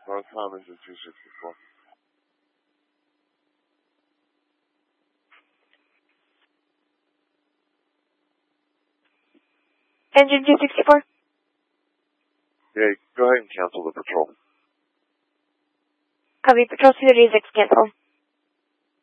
North Tom, this is 264. Engine 264. Yeah, go ahead and cancel the patrol. Copy. Patrol 236 cancel.